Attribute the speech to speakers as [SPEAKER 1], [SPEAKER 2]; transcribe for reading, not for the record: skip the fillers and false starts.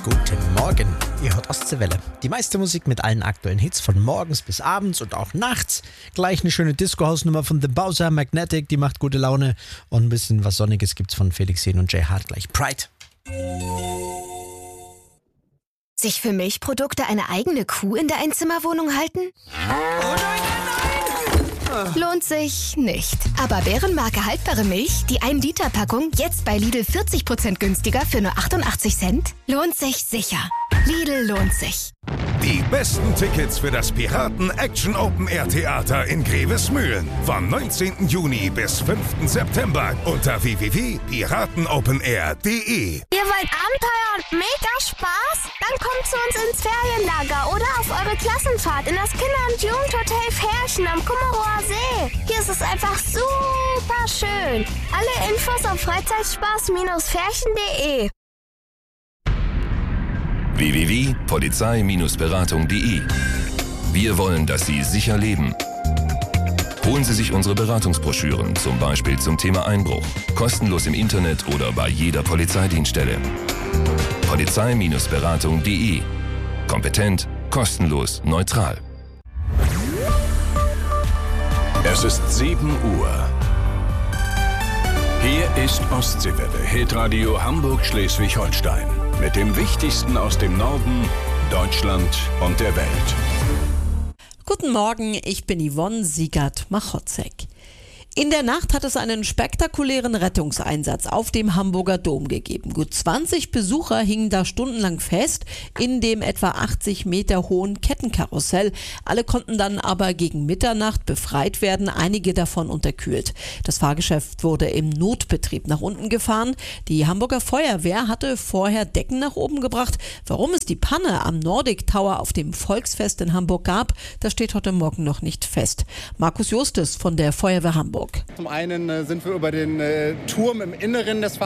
[SPEAKER 1] Guten Morgen, ihr hört Ostseewelle. Die meiste Musik mit allen aktuellen Hits von morgens bis abends und auch nachts. Gleich eine schöne Disco-Hausnummer von The Bowser, Magnetic, die macht gute Laune. Und ein bisschen was Sonniges gibt's von Felix Jähn und Jay Hart gleich. Pride.
[SPEAKER 2] Sich für Milchprodukte eine eigene Kuh in der Einzimmerwohnung halten?
[SPEAKER 1] Oh nein!
[SPEAKER 2] Lohnt sich nicht. Aber Bärenmarke haltbare Milch, die 1-Liter-Packung, jetzt bei Lidl 40% günstiger für nur 88 Cent? Lohnt sich sicher. Lidl lohnt sich.
[SPEAKER 3] Die besten Tickets für das Piraten-Action-Open-Air-Theater in Grevesmühlen. Vom 19. Juni bis 5. September unter www.piratenopenair.de.
[SPEAKER 4] Ihr wollt Abenteuer und mega Spaß? Dann kommt zu uns ins Ferienlager oder auf eure Klassenfahrt in das Kinder- und Jugendhotel Ferchen am Kummerower See. Hier ist es einfach super schön. Alle Infos auf Freizeitspaß-ferchen.de.
[SPEAKER 5] www.polizei-beratung.de. Wir wollen, dass Sie sicher leben. Holen Sie sich unsere Beratungsbroschüren, zum Beispiel zum Thema Einbruch. Kostenlos im Internet oder bei jeder Polizeidienststelle. Polizei-beratung.de. Kompetent, kostenlos, neutral.
[SPEAKER 6] Es ist 7 Uhr. Hier ist Ostseewelle, Hitradio Hamburg-Schleswig-Holstein. Mit dem Wichtigsten aus dem Norden, Deutschland und der Welt.
[SPEAKER 7] Guten Morgen, ich bin Yvonne Siegert-Machotzek. In der Nacht hat es einen spektakulären Rettungseinsatz auf dem Hamburger Dom gegeben. Gut 20 Besucher hingen da stundenlang fest in dem etwa 80 Meter hohen Kettenkarussell. Alle konnten dann aber gegen Mitternacht befreit werden, einige davon unterkühlt. Das Fahrgeschäft wurde im Notbetrieb nach unten gefahren. Die Hamburger Feuerwehr hatte vorher Decken nach oben gebracht. Warum es die Panne am Nordic Tower auf dem Volksfest in Hamburg gab, das steht heute Morgen noch nicht fest. Markus Justus von der Feuerwehr Hamburg.
[SPEAKER 8] Zum einen sind wir über den Turm im Inneren des